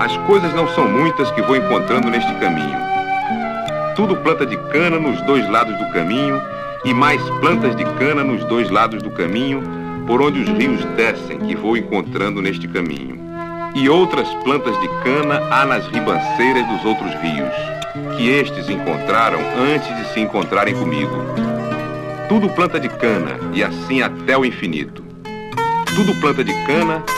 As coisas não são muitas que vou encontrando neste caminho. Tudo planta de cana nos dois lados do caminho, e mais plantas de cana nos dois lados do caminho, por onde os rios descem, que vou encontrando neste caminho. E outras plantas de cana há nas ribanceiras dos outros rios, que estes encontraram antes de se encontrarem comigo. Tudo planta de cana, e assim até o infinito. Tudo planta de cana,